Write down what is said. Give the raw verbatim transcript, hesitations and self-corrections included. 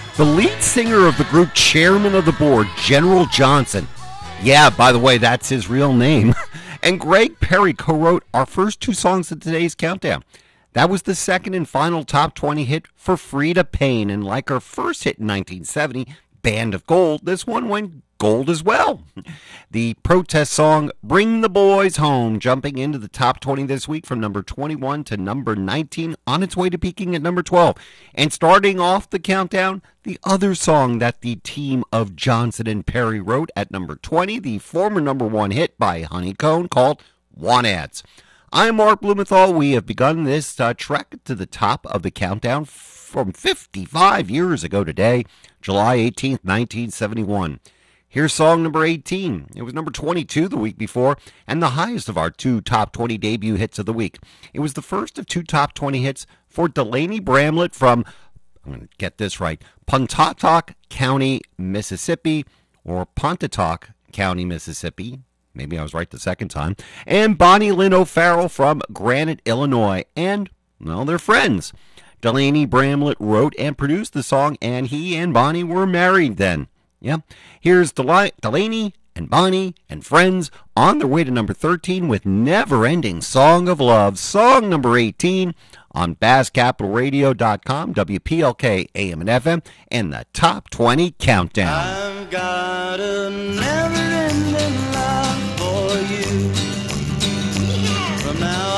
The lead singer of the group, chairman of the board, General Johnson. Yeah, by the way, that's his real name. And Greg Perry co-wrote our first two songs of today's countdown. That was the second and final top twenty hit for Freda Payne. And like our first hit in nineteen seventy, Band of Gold, this one went gold as well. The protest song, Bring the Boys Home, jumping into the top twenty this week from number twenty-one to number nineteen, on its way to peaking at number twelve. And starting off the countdown, the other song that the team of Johnson and Perry wrote at number twenty, the former number one hit by Honeycomb called Want Ads. I'm Mark Blumenthal. We have begun this uh, trek to the top of the countdown from fifty-five years ago today, July eighteenth, nineteen seventy-one. Here's song number eighteen. It was number twenty-two the week before, and the highest of our two top twenty debut hits of the week. It was the first of two top twenty hits for Delaney Bramlett from, I'm going to get this right, Pontotoc County, Mississippi, or Pontotoc County, Mississippi. Maybe I was right the second time. And Bonnie Lynn O'Farrell from Granite, Illinois. And, well, they're friends. Delaney Bramlett wrote and produced the song, and he and Bonnie were married then. Yeah. Here's Del- Delaney and Bonnie and friends on their way to number thirteen with Never Ending Song of Love. Song number eighteen on Bass Capital Radio dot com, W P L K A M and F M, and the Top twenty Countdown. I've got a